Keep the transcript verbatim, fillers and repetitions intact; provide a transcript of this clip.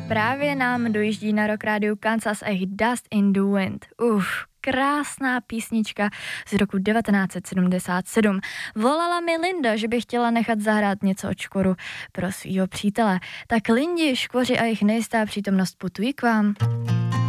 Právě nám dojíždí na Rock Radio Kansas a jejich Dust in the Wind. Uf, krásná písnička z roku devatenáct set sedmdesát sedm. Volala mi Linda, že by chtěla nechat zahrát něco od Škoru pro svýho přítele. Tak Lindi, Škvoři a jejich nejistá přítomnost putují k vám.